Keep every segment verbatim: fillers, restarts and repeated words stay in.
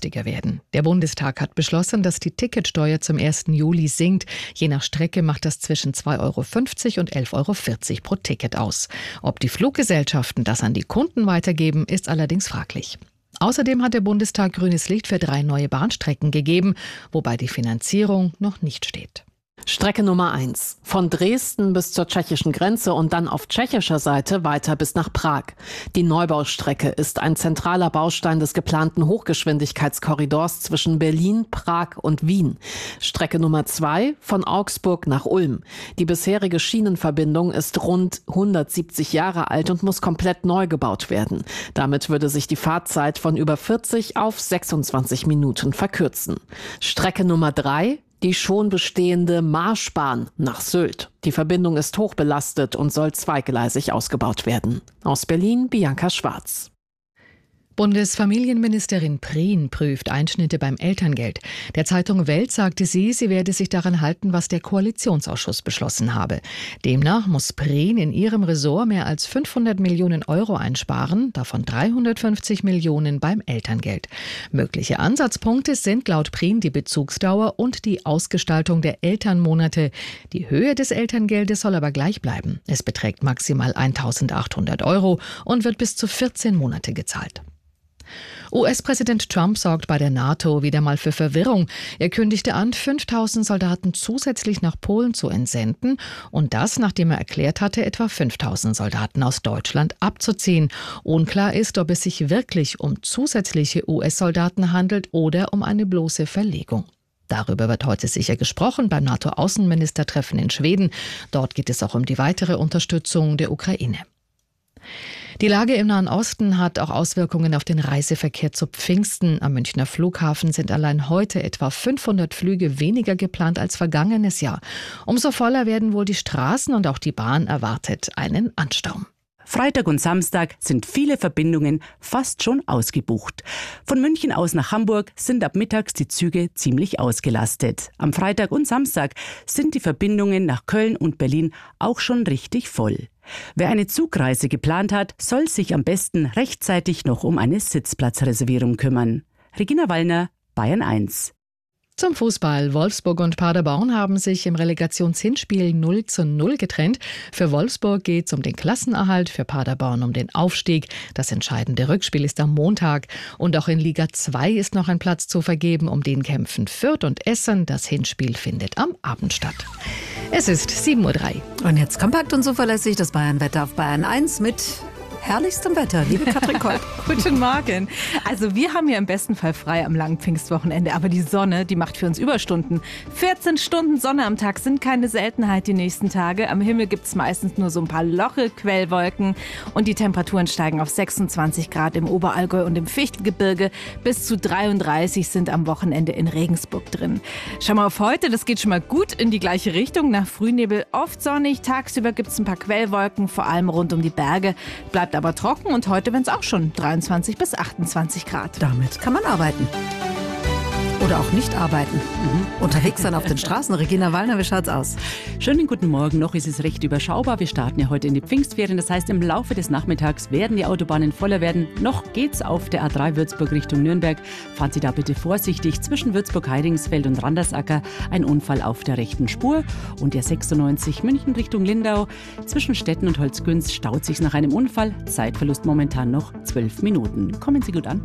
günstiger werden. Der Bundestag hat beschlossen, dass die Ticketsteuer zum ersten Juli sinkt. Je nach Strecke macht das zwischen zwei Euro fünfzig und elf Euro vierzig pro Ticket aus. Ob die Fluggesellschaften das an die Kunden weitergeben, ist allerdings fraglich. Außerdem hat der Bundestag grünes Licht für drei neue Bahnstrecken gegeben, wobei die Finanzierung noch nicht steht. Strecke Nummer eins. Von Dresden bis zur tschechischen Grenze und dann auf tschechischer Seite weiter bis nach Prag. Die Neubaustrecke ist ein zentraler Baustein des geplanten Hochgeschwindigkeitskorridors zwischen Berlin, Prag und Wien. Strecke Nummer zwei. Von Augsburg nach Ulm. Die bisherige Schienenverbindung ist rund hundertsiebzig Jahre alt und muss komplett neu gebaut werden. Damit würde sich die Fahrzeit von über vierzig auf sechsundzwanzig Minuten verkürzen. Strecke Nummer drei. Die schon bestehende Marschbahn nach Sylt. Die Verbindung ist hochbelastet und soll zweigleisig ausgebaut werden. Aus Berlin, Bianca Schwarz. Bundesfamilienministerin Prien prüft Einschnitte beim Elterngeld. Der Zeitung Welt sagte sie, sie werde sich daran halten, was der Koalitionsausschuss beschlossen habe. Demnach muss Prien in ihrem Ressort mehr als fünfhundert Millionen Euro einsparen, davon dreihundertfünfzig Millionen beim Elterngeld. Mögliche Ansatzpunkte sind laut Prien die Bezugsdauer und die Ausgestaltung der Elternmonate. Die Höhe des Elterngeldes soll aber gleich bleiben. Es beträgt maximal eintausendachthundert Euro und wird bis zu vierzehn Monate gezahlt. U S-Präsident Trump sorgt bei der NATO wieder mal für Verwirrung. Er kündigte an, fünftausend Soldaten zusätzlich nach Polen zu entsenden. Und das, nachdem er erklärt hatte, etwa fünftausend Soldaten aus Deutschland abzuziehen. Unklar ist, ob es sich wirklich um zusätzliche U S-Soldaten handelt oder um eine bloße Verlegung. Darüber wird heute sicher gesprochen beim NATO-Außenministertreffen in Schweden. Dort geht es auch um die weitere Unterstützung der Ukraine. Die Lage im Nahen Osten hat auch Auswirkungen auf den Reiseverkehr zu Pfingsten. Am Münchner Flughafen sind allein heute etwa fünfhundert Flüge weniger geplant als vergangenes Jahr. Umso voller werden wohl die Straßen und auch die Bahn erwartet einen Anstau. Freitag und Samstag sind viele Verbindungen fast schon ausgebucht. Von München aus nach Hamburg sind ab mittags die Züge ziemlich ausgelastet. Am Freitag und Samstag sind die Verbindungen nach Köln und Berlin auch schon richtig voll. Wer eine Zugreise geplant hat, soll sich am besten rechtzeitig noch um eine Sitzplatzreservierung kümmern. Regina Wallner, Bayern eins. Zum Fußball. Wolfsburg und Paderborn haben sich im Relegationshinspiel null zu null getrennt. Für Wolfsburg geht es um den Klassenerhalt, für Paderborn um den Aufstieg. Das entscheidende Rückspiel ist am Montag. Und auch in Liga zwei ist noch ein Platz zu vergeben. Um den kämpfen Fürth und Essen. Das Hinspiel findet am Abend statt. Es ist sieben Uhr drei. Und jetzt kompakt und zuverlässig das Bayern-Wetter auf Bayern eins mit herrlichstem Wetter, liebe Katrin Kolb. Guten Morgen. Also wir haben ja im besten Fall frei am langen Pfingstwochenende, aber die Sonne, die macht für uns Überstunden. vierzehn Stunden Sonne am Tag sind keine Seltenheit die nächsten Tage. Am Himmel gibt es meistens nur so ein paar loche Quellwolken und die Temperaturen steigen auf sechsundzwanzig Grad im Oberallgäu und im Fichtengebirge. Bis zu dreiunddreißig sind am Wochenende in Regensburg drin. Schau mal auf heute, das geht schon mal gut in die gleiche Richtung. Nach Frühnebel oft sonnig, tagsüber gibt es ein paar Quellwolken, vor allem rund um die Berge. Bleibt aber trocken und heute werden es auch schon dreiundzwanzig bis achtundzwanzig Grad. Damit kann man arbeiten. Oder auch nicht arbeiten. Mhm. Unterwegs sein auf den Straßen. Regina Wallner, wie schaut's aus? Schönen guten Morgen. Noch ist es recht überschaubar. Wir starten ja heute in die Pfingstferien. Das heißt, im Laufe des Nachmittags werden die Autobahnen voller werden. Noch geht's auf der A drei Würzburg Richtung Nürnberg. Fahren Sie da bitte vorsichtig. Zwischen Würzburg-Heidingsfeld und Randersacker ein Unfall auf der rechten Spur. Und der sechsundneunzig München Richtung Lindau. Zwischen Stetten und Holzgünz staut sich's nach einem Unfall. Zeitverlust momentan noch zwölf Minuten. Kommen Sie gut an.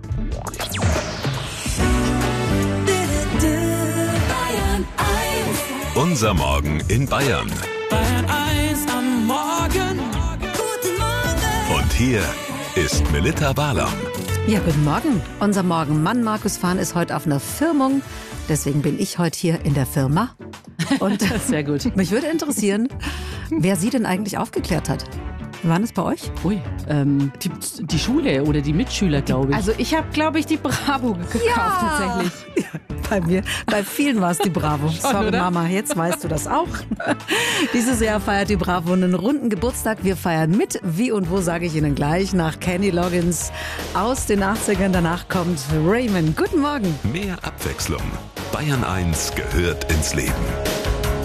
Unser Morgen in Bayern. Bayern eins am Morgen. Guten Morgen. Und hier ist Melitta Barlaam. Ja, guten Morgen. Unser Morgenmann Markus Fahn ist heute auf einer Firmung. Deswegen bin ich heute hier in der Firma. Und sehr gut. Mich würde interessieren, wer Sie denn eigentlich aufgeklärt hat. Wie war das bei euch? Ui, ähm, die, die Schule oder die Mitschüler, glaube ich. Also ich habe, glaube ich, die Bravo gekauft ja. tatsächlich. Ja, bei mir, bei vielen war es die Bravo. Schon, Sorry, oder? Mama, jetzt weißt du das auch. Dieses Jahr feiert die Bravo einen runden Geburtstag. Wir feiern mit. Wie und wo, sage ich Ihnen gleich. Nach Kenny Loggins aus den achtzigern. Danach kommt Raymond. Guten Morgen. Mehr Abwechslung. Bayern eins gehört ins Leben.